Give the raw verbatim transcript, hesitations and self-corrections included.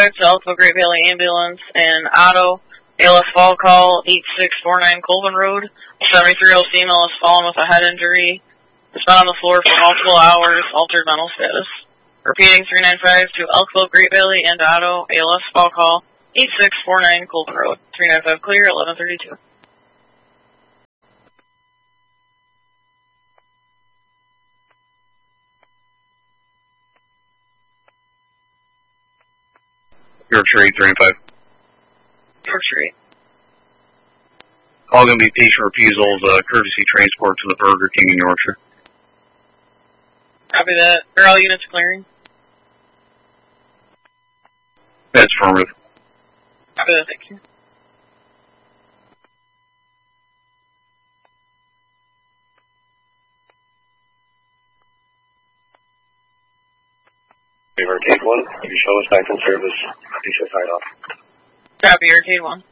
five to Elko Great Valley Ambulance and Otto. A L S fall call, eight six four nine Colvin Road. A seventy-three-year-old female has fallen with a head injury. Has been on the floor for multiple hours, altered mental status. Repeating three nine five to Elko Great Valley and Otto. A L S fall call, eight six four nine Colvin Road. three nine five clear, eleven thirty-two. Yorkshire eight three nine five. Yorkshire eight. All going to be patient refusals, uh, courtesy transport to the Burger King in Yorkshire. Copy that. Are all units clearing? That's affirmative. Copy that, thank you. Arcade one, you show us back in service. Please sign off. Copy, Arcade one.